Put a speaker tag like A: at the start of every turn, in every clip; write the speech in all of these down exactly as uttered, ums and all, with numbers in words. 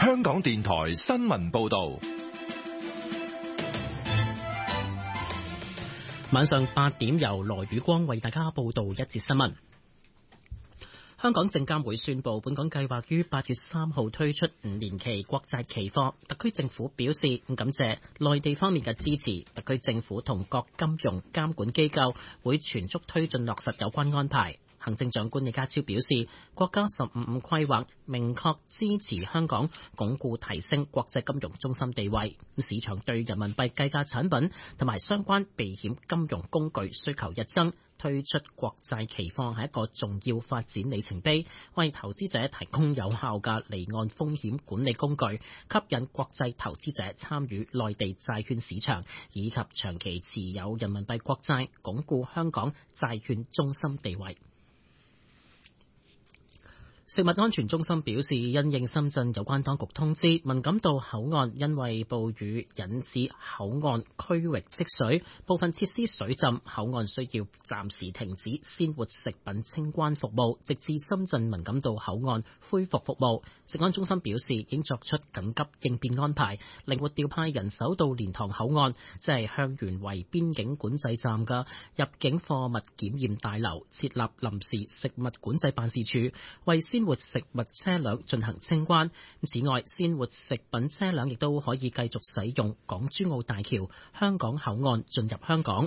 A: 香港電台新聞報道。
B: 晚上八點由羅宇光為大家報道一節新聞。香港證監會宣布，本港計劃於八月三號推出五年期國債期貨。特區政府表示感謝內地方面嘅支持，特區政府同各金融監管機構會全速推進落實有關安排。行政長官李家超表示，國家十五五規劃明確支持香港鞏固提升國際金融中心地位。市場對人民幣計價產品同埋相關避險金融工具需求日增，推出國債期貨係一個重要發展里程碑，為投資者提供有效嘅離岸風險管理工具，吸引國際投資者參與內地債券市場，以及長期持有人民幣國債，鞏固香港債券中心地位。食物安全中心表示，因應深圳有關當局通知，文錦渡口岸因為暴雨引致口岸區域積水，部分設施水浸，口岸需要暫時停止鮮活食品清關服務，直至深圳文錦渡口岸恢復服務。食安中心表示，已經作出緊急應變安排，靈活調派人手到蓮塘口岸，即係香園圍邊境管制站嘅入境貨物檢驗大樓，設立臨時食物管制辦事處，為鮮活食物車輛進行清關。此外，鮮活食品車輛亦都可以繼續使用港珠澳大橋香港口岸進入香港。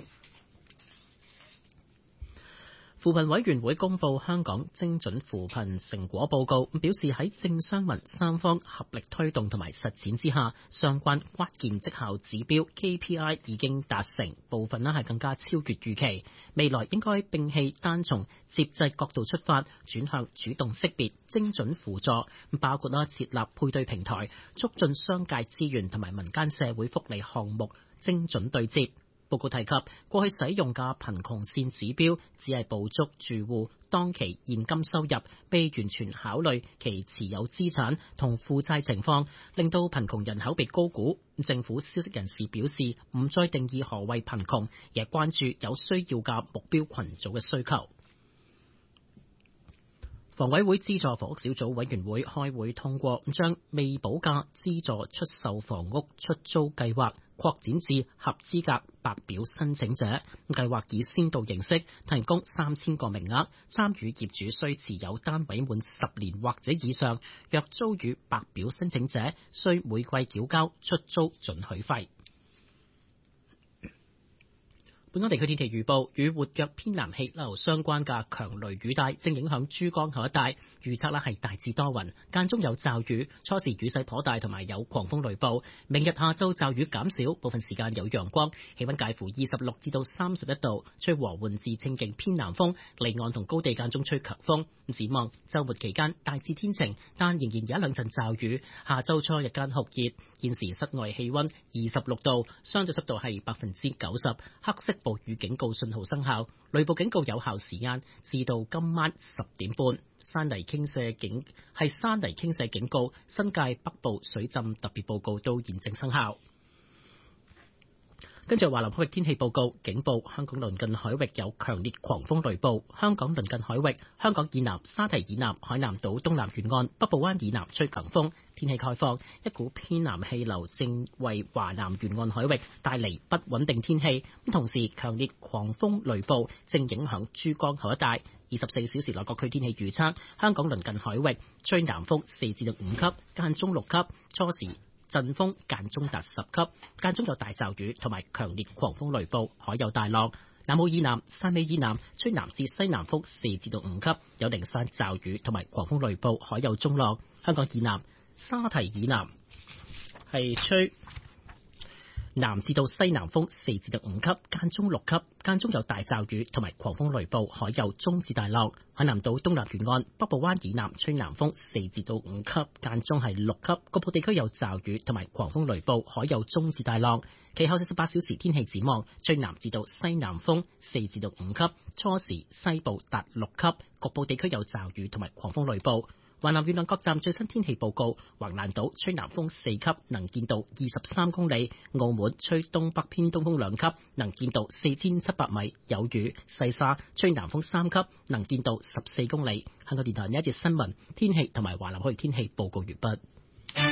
B: 扶貧委員會公布香港精準扶貧成果報告，表示喺政商民三方合力推動同埋實踐之下，相關關鍵績效指標 K P I 已經達成，部分呢係更加超越預期。未來應該摒棄單從接濟角度出發，轉向主動識別、精準輔助，包括啦設立配對平台，促進商界資源同埋民間社會福利項目精準對接。報告提及，過去使用嘅貧窮線指標只係捕捉住戶當期現金收入，未完全考慮其持有資產同負債情況，令到貧窮人口被高估。政府消息人士表示，唔再定義何謂貧窮，而係關注有需要嘅目標群組嘅需求。房委會資助房屋小組委員會開會通過，將未補價資助出售房屋出租計劃擴展至合資格白表申請者。計劃以先導形式提供三千個名額，參與業主需持有單位滿十年或者以上，若租予白表申請者，需每季繳交出租准許費。本港地區天氣預報，與活躍偏南氣流相關嘅強雷雨帶正影響珠江口一帶，預測咧係大致多雲，間中有驟雨，初時雨勢頗大，同埋有狂風雷暴。明日下晝驟雨減少，部分時間有陽光，氣溫介乎二十六至到三十一度，吹和緩至清勁偏南風，離岸同高地間中吹強風。展望週末期間大致天晴，但仍然有一兩陣驟雨。下週初日間酷熱，現時室外氣溫二十六度，相對濕度係百分之九十，黑色暴雨警告信號生效，雷暴警告有效時間至到今晚十點半。山泥傾瀉警係山泥傾瀉警告，新界北部水浸特別報告都現正生效。跟住華南海域天氣報告，警報：香港鄰近海域有強烈狂風雷暴。香港鄰近海域，香港以南、沙堤以南、海南島東南沿岸、北部灣以南吹強風。天氣概況：一股偏南氣流正為華南沿岸海域帶嚟不穩定天氣，同時強烈狂風雷暴正影響珠江口一帶。二十四小時內各區天氣預測：香港鄰近海域吹南風四至到五級，間中六級，初時陣風間中達十級，間中有大驟雨同埋強烈狂風雷暴，海有大浪。南澳以南、汕尾以南吹南至西南風四至到五級，有零散驟雨同埋狂風雷暴，海有中浪。香港以南、沙堤以南係吹南至到西南風四至到五級，間中六級，間中有大驟雨同埋狂風雷暴，海有中至大浪。海南島東南沿岸、北部灣以南吹南風四至到五級，間中係六級，局部地區有驟雨同埋狂風雷暴，海有中至大浪。其後四十八小時天氣展望，吹南至到西南風四至到五級，初時西部達六級，局部地區有驟雨同埋狂風雷暴。華南沿岸各站最新天氣報告：橫瀾島吹南風四級，能見度二十三公里；澳門吹東北偏東風兩級，能見度四千七百米，有雨；西沙吹南風三級，能見度十四公里。香港電台呢一節新聞天氣同埋華南海域天氣報告完畢。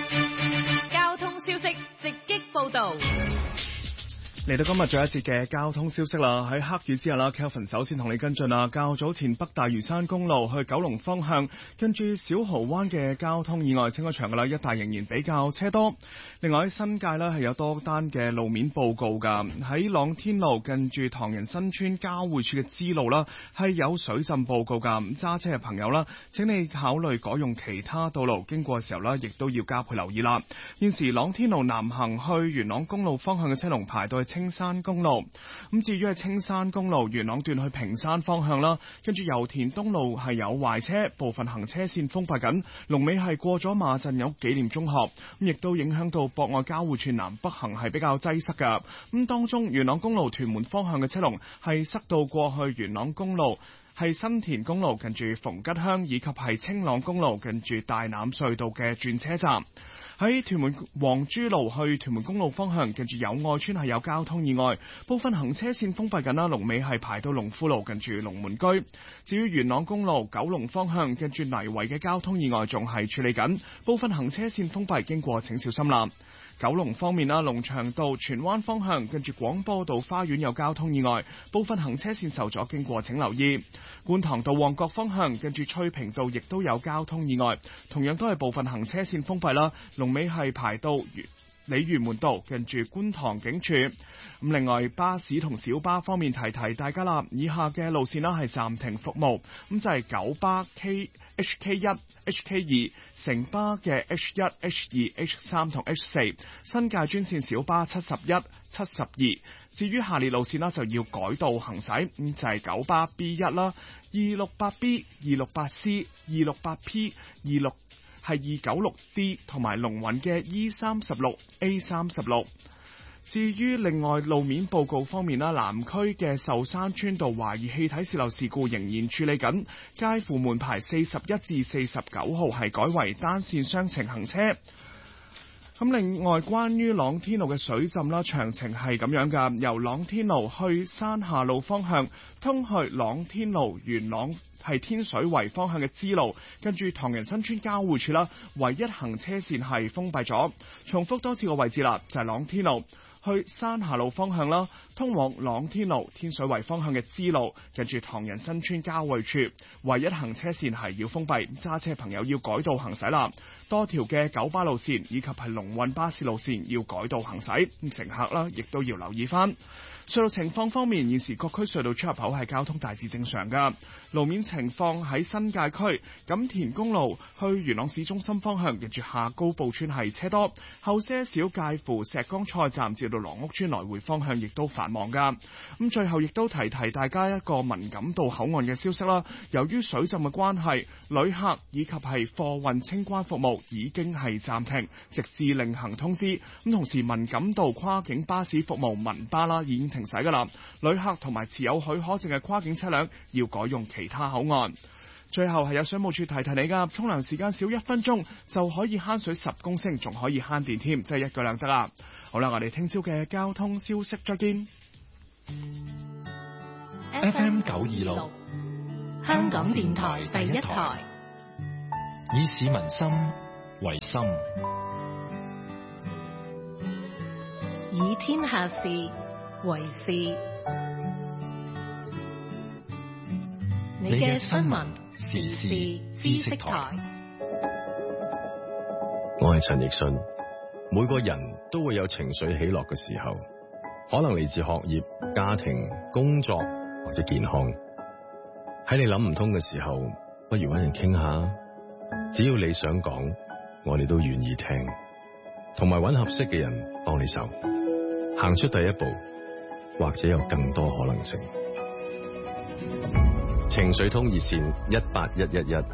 C: 交通消息直擊報道。
D: 嚟到今日最後一節嘅交通消息啦，喺黑雨之下啦 Kelvin 首先同你跟進啦。較早前北大嶼山公路去九龍方向，跟住小蠔灣嘅交通意外清咗場噶啦，一帶仍然比較車多。另外喺新界呢係有多單嘅路面報告噶，喺朗天路近住唐人新村交匯處嘅支路啦，係有水浸報告噶。揸車嘅朋友啦，請你考慮改用其他道路，經過嘅時候呢，亦都要加倍留意啦。現時朗天路南行去元朗公路方向嘅車龍排到去青山公路，咁至於係青山公路元朗段去屏山方向啦，跟住油田東路係有壞車，部分行車線封閉緊，龍尾係過咗馬陣有紀念中學，咁亦都影響到博愛交匯處南北行係比較擠塞噶，咁當中元朗公路屯門方向嘅車龍係塞到過去元朗公路係新田公路近住逢吉鄉，以及係青朗公路近住大欖隧道嘅轉車站。喺屯門黃珠路去屯門公路方向，近住友愛村係有交通意外，部分行車線封閉緊啦，龍尾係排到龍富路近住龍門居。至於元朗公路九龍方向，近住泥圍嘅交通意外仲係處理緊，部分行車線封閉，經過請小心啦。九龍方面啦，龍翔道荃灣方向近住廣播道花園有交通意外，部分行車線受阻，經過請留意。觀塘道旺角方向近住翠屏道亦都有交通意外，同樣都係部分行車線封閉啦，龍尾係排到鯉魚門道近住觀塘警署。咁另外巴士同小巴方面，提提大家啦，以下嘅路線啦係暫停服務，咁就係九巴 K H K 一 H K 二，城巴嘅 H 一 H 二 H 三同 H 四，新界專線小巴七十一七十二。至於下列路線啦就要改道行駛，咁就係九巴 B 一啦，二六八 B 二六八 C 二六八 P 二六係二九六 D 同埋龍運嘅 E 三十六 A 三十六。至於另外路面報告方面啦，南區嘅壽山村道懷疑氣體洩漏事故仍然處理緊，介乎門牌四十一至四十九號係改為單線雙程行車。咁另外關於朗天路嘅水浸啦，詳情係咁樣噶，由朗天路去山下路方向通去朗天路元朗係天水圍方向嘅支路，跟住唐人新村交匯處啦，唯一行車線係封閉咗。重複多次個位置啦，就係朗天路去山下路方向啦，通往朗天路天水圍方向嘅支路，跟住唐人新村交匯處，唯一行車線係要封閉，揸車朋友要改道行駛啦。多條嘅九巴路線以及係龍運巴士路線要改道行駛，乘客啦亦都要留意翻。隧道情況方面，現時各區隧道出入口係交通大致正常噶。路面情況喺新界區錦田公路去元朗市中心方向，近住下高埔村係車多，後些少介乎石崗菜站至到羅屋村來回方向亦都繁忙噶。咁最後亦都提提大家一個文錦渡口岸嘅消息啦。由於水浸嘅關係，旅客以及係貨運清關服務已經係暫停，直至另行通知。咁同時文錦渡跨境巴士服務文巴啦已經停駛噶啦，旅客同埋持有許可證嘅跨境車輛要改用其他口岸。最後係有水務署提提你噶，沖涼時間少一分鐘就可以慳水十公升，仲可以慳電添，真係一舉兩得啦。好啦，我哋聽朝嘅交通消息再見。
A: F M 九二六，
C: 香港電台第一台，
A: 以市民心為心，
C: 以天下事為事。你嘅新聞時事知識台，
E: 我係陳奕迅。每個人都會有情緒起落嘅時候，可能嚟自學業、家庭、工作或者健康。喺你諗唔通嘅時候，不如搵人傾下。只要你想講，我哋都願意聽，同埋搵合適嘅人幫你手，行出第一步，或者有更多可能性。情緒通熱線一八一一一。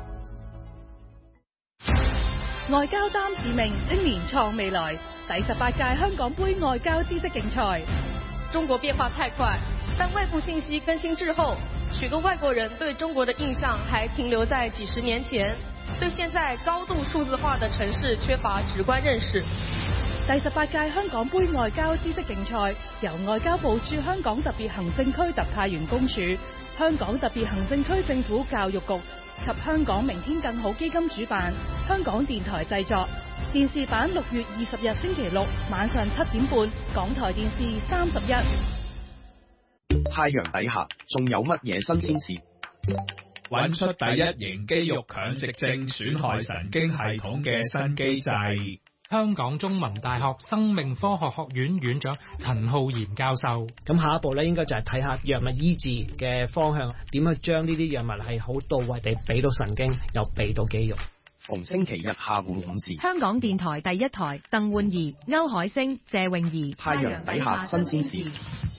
F: 外交擔使命，青年創未來。第十八屆香港杯外交知識競賽。
G: 中國變化太快，但外部信息更新滯後，許多外國人對中國的印象還停留在幾十年前，對現在高度數字化的城市缺乏直觀認識。
F: 第十八屆香港杯外交知識競賽由外交部駐香港特別行政區特派員公署、香港特別行政區政府教育局、 及香港明天更好基金主辦，香港電台製作。電視版六月二十日星期六晚上七點半，港台電視三十一。
H: 太陽底下仲有乜嘢新鮮事？
I: 揾出第一型肌肉強直症損害神經系統嘅新機制。
J: 香港中文大學生命科學學院院長陳浩然教授。
K: 咁下一步咧，應該就係睇下藥物醫治嘅方向，點去將呢啲藥物係好到位地俾到神經，又俾到肌肉。
H: 逢星期日下午五時，
C: 香港電台第一台，鄧煥儀、歐海星、謝詠儀。
H: 太陽底下新鮮事。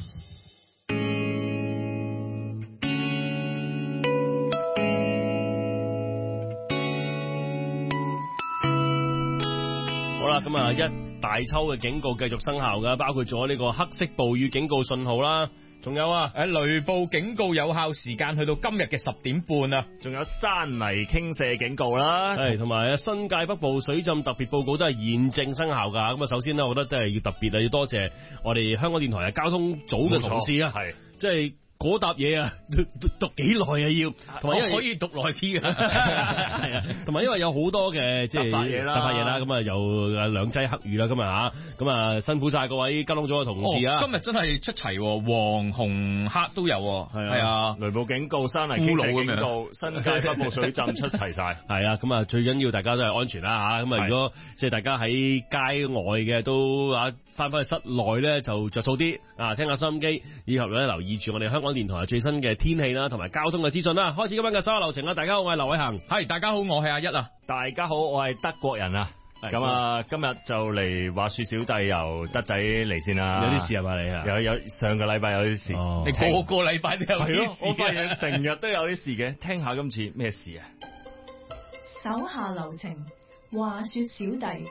L: 好啦，咁啊，一大抽嘅警告繼續生效噶，包括咗呢個黑色暴雨警告信號啦，仲有啊，
I: 誒雷暴警告有效時間去到今日嘅十點半啊，
L: 仲有山泥傾瀉警告啦，係同埋啊新界北部水浸特別報告都係現正生效噶。咁啊，首先呢，我覺得都係要特別啊，要多謝我哋香港電台嘅交通組嘅同事啊，係即係。嗰沓嘢啊，讀讀讀幾耐啊要，同埋因為
I: 可以讀耐啲嘅，
L: 係啊，同埋因為有好多嘅即係突發嘢啦，突發嘢啦，咁啊有兩劑黑雨啦，今日嚇，咁啊辛苦晒各位交通組嘅同事啊！
I: 今日真係出齊，黃紅黑都有，係啊，
L: 雷暴警告、山泥傾瀉警告、新界北部水浸出齊晒，係啊，咁啊最緊要大家都係安全啦嚇，咁啊如果即係大家喺街外嘅都啊翻返去室內咧就着數啲啊，聽下收音機，以及咧留意住我哋香港電台最新嘅天氣啦，同埋交通嘅資訊啦。開始今晚嘅稍後流程啦。大家好，我係劉偉恒。
I: 係，大家好，我係阿一啊。
M: 大家好，我係德國人啊。咁啊，今日就嚟滑雪小弟由德仔嚟先啦。
L: 有啲事係嘛你啊？
M: 有有上個禮拜有啲事，
I: 哦、你個個禮拜都有啲事。
M: 我發現成日都有啲事嘅。聽下今次咩事啊？
C: 手下留情，滑雪小弟。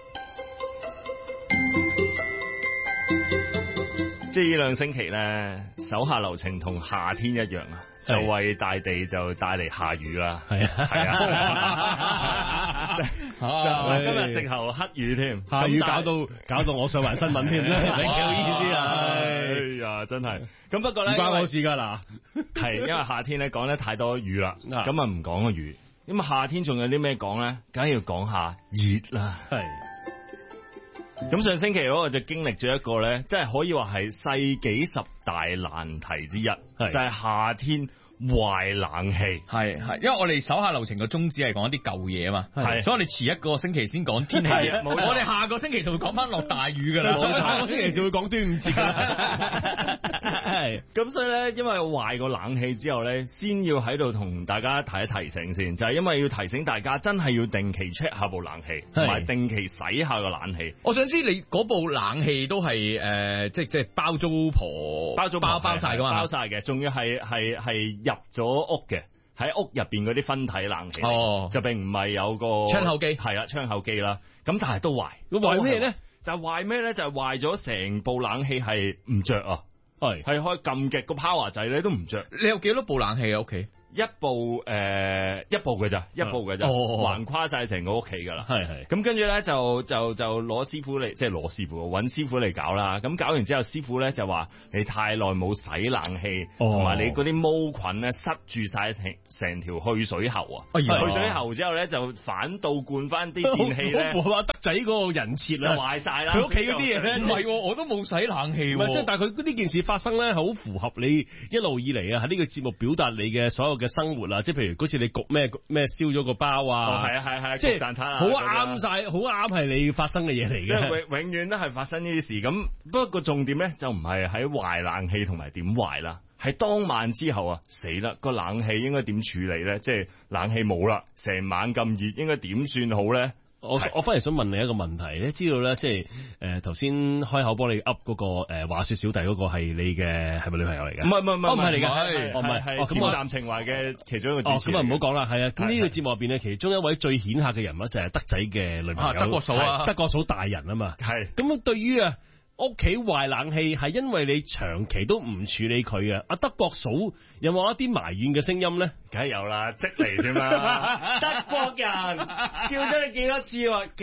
M: 即係呢兩星期咧，手下留情同夏天一樣啊，就為大地就帶嚟下雨啦。係啊，係啊，今日直頭黑雨添，
L: 下雨搞到搞到我上埋新聞添，你幾好意思啊？
M: 哎呀，真係。咁不過咧，
L: 唔關我事噶嗱，
M: 係因為夏天咧講得太多雨啦，咁啊唔講個雨。咁啊夏天仲有啲咩講咧？梗係要講下熱啦。係。咁上星期我就經歷咗一個咧，即係可以話係世紀十大難題之一，就係夏天壞冷氣。
I: 係係，因為我哋手下留情嘅宗旨係講一啲舊嘢啊嘛，係，所以我哋遲一個星期先講天氣，我哋下個星期就會講翻落大雨噶啦，
L: 下個星期就會講端午節噶啦。
M: 係，咁所以咧，因為壞個冷氣之後咧，先要喺度同大家提一提醒先，就係、是、因為要提醒大家真係要定期 check 下部冷氣，同埋定期洗下個冷氣。
I: 我想知你嗰部冷氣都係誒、呃，即即包租婆
M: 包租婆
I: 包包晒噶嘛？
M: 包晒嘅，仲要係係係入咗屋嘅，喺屋入邊嗰啲分體冷氣，哦，就並唔係有個
I: 窗口機，
M: 係啦，窗口機啦。咁但係都壞，
L: 壞咩咧？
M: 就係壞咩咧？就係壞咗成部冷氣係唔着啊！係係可以撳極個 power 掣咧都唔着。
I: 你有幾多部冷氣啊屋企？
M: 一部誒、呃、一部嘅咋，一部嘅咋，橫、哦、跨晒成個屋企噶啦。係係。咁跟住咧就就就攞師傅嚟，即係攞師傅揾師傅嚟搞啦。咁搞完之後，師傅咧就話你太耐冇洗冷氣，同埋、哦、你嗰啲毛菌咧塞住晒成成條去水喉啊。哎、去水喉之後咧就反倒灌翻啲電器咧。
L: 我話德仔嗰個人設啊，
M: 就壞晒啦。
L: 佢屋企嗰啲嘢咧，
I: 唔係，我都冇洗冷氣。
L: 即係，但係佢呢件事發生咧，好符合你一路以嚟啊喺呢個節目表達你嘅所有嘅生活啦，即係譬如嗰次你焗咩咩燒咗個包啊，
M: 係啊係係，
L: 即係蛋撻啊，好啱晒，好啱係你發生嘅嘢嚟嘅，
M: 即係永永遠都係發生呢啲事。咁不過個重點咧就唔係喺壞冷氣同埋點壞啦，係當晚之後啊，死啦，個冷氣應該點處理咧？即係冷氣冇啦，成晚咁熱，應該點算好咧？
L: 我我反而想問你一個問題，你知道咧，即係誒頭先開口幫你噏嗰個誒滑雪小弟嗰個係你嘅係咪女朋友嚟嘅？
M: 唔係唔係唔係，唔係嚟嘅，
L: 係唔係係咁
M: 我淡情懷嘅其中一個主持。
L: 咁啊唔好講啦，係啊，咁呢個節目入邊咧，其中一位最顯赫嘅人物就係德仔嘅女朋友，
I: 德國嫂啊，
L: 德國嫂大人啊嘛。
M: 係
L: 咁對於啊屋企壞冷氣係因為你長期都唔處理佢啊，阿德國嫂有冇一啲埋怨嘅聲音咧？
M: 梗係有啦，積嚟添啦。德國人叫咗你幾多次話幾？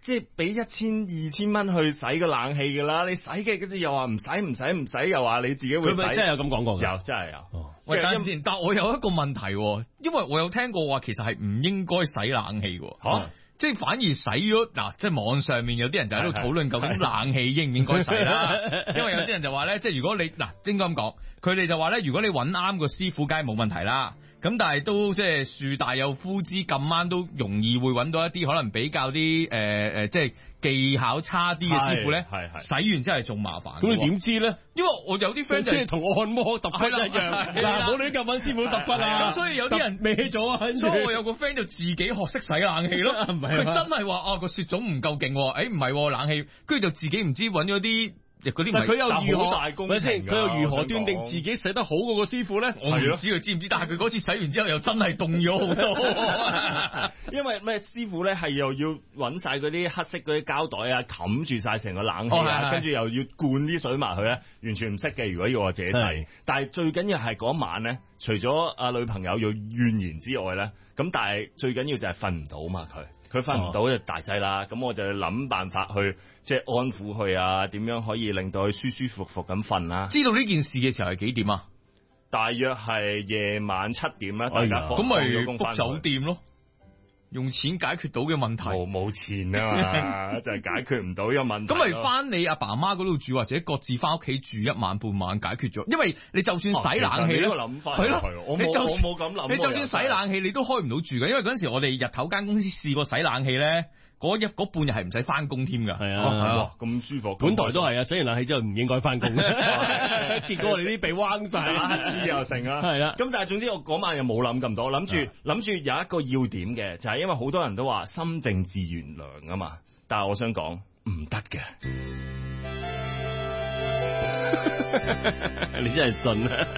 M: 即係俾一千二千蚊去洗個冷氣㗎啦，你洗嘅跟住又話唔使唔使唔使，又話你自己會洗。
L: 佢咪真係有咁講過㗎？
M: 有真係有。
L: 哦、
I: 喂，等陣先，但我有一個問題，因為我有聽過話，其實係唔應該洗冷氣喎。嚇、啊！即係反而洗咗嗱，即係網上面有啲人就喺度討論究竟冷氣應唔應該洗啦。因為有啲人就話咧，即係如果你嗱應該咁講，佢哋就話咧，如果你揾啱個師傅，梗係冇問題啦。咁但係都即係樹大有枯枝，咁啱都容易會揾到一啲可能比較啲誒誒，即係技巧差啲嘅師傅咧。係係洗完之後係仲麻煩。
L: 咁你點知咧？因為
I: 我有啲 friend
L: 即係同按摩揼骨一樣，嗱，冇你咁揾師傅揼骨啊。
I: 所以有啲人
L: 歪咗啊。
I: 所以我有個 friend 就自己學識洗冷氣咯。佢真係話啊個雪種唔夠勁，誒唔係冷氣，跟住就自己唔知揾咗啲。但
L: 佢又如何？
M: 大工程
L: 佢又如何斷定自己洗得好過個師傅咧？
I: 我唔知佢知唔知，但係佢嗰次洗完之後又真係凍咗好多。
M: 因為咩師傅咧係又要揾晒嗰啲黑色嗰啲膠袋啊，冚住晒成個冷氣啊，跟住、哦、又要灌啲水埋去咧，完全唔識嘅。如果要我自己洗，但係最緊要係嗰晚咧，除咗阿女朋友要怨言之外咧，咁但係最緊要就係瞓唔到嘛佢。佢瞓唔到就大劑啦，咁、哦、我就諗辦法去即係安撫佢啊，點樣可以令到佢舒舒服服咁瞓啦。
I: 知道呢件事嘅時候係幾點啊？
M: 大約係夜晚七點啦，大家
I: 咁咪 book 酒店咯。用錢解決到嘅問題，
M: 冇冇錢啊嘛，就係解決唔到呢個問題。
I: 咁咪翻你阿爸阿媽嗰度住，或者各自翻屋企住一晚半晚解決咗。因為你就算洗冷氣咧，係咯，
M: 我冇我冇咁諗。
I: 你就算洗冷氣，你都開唔到住嘅，因為嗰陣時我哋日頭間公司試過洗冷氣咧。嗰一嗰半日係唔使翻工添㗎，係
L: 啊，
M: 咁舒服。
L: 本台都係啊，洗完冷氣之後唔應該翻工，結果我哋啲鼻彎晒，
M: 打黐又成啦，係啦。咁但係總之我嗰晚又冇諗咁多，諗住諗住有一個要點嘅，就係、是、因為好多人都話心靜自然涼啊嘛，但係我想講唔得嘅。
L: 你真係信啊！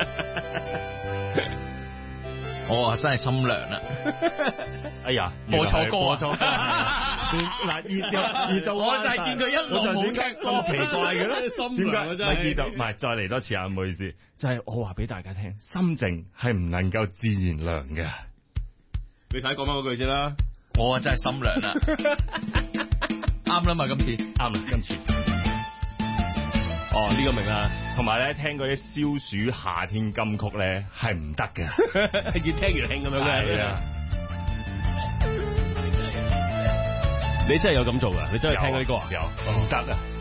I: 我啊真係心涼啦！
M: 哎呀，
I: 播錯歌，
M: 播錯歌。嗱，熱到熱到，
I: 我就係見佢一路冇聽
M: 咁奇怪嘅咧，
L: 心
M: 點解
L: 真係
M: 熱到？唔係，再嚟多次啊，唔好意思，就係、是、我話俾大家聽，心靜係唔能夠自然涼嘅。
L: 你睇講翻嗰句先啦，
I: 我啊真係心涼啦，啱啦嘛，今次
M: 啱啦，今次。哦，呢、這個明啦，同埋咧聽嗰啲消暑夏天金曲咧係唔得嘅，
L: 越聽越興咁樣嘅。係啊，你真係有咁做噶？你真係聽嗰啲歌啊？
M: 有，唔得啊！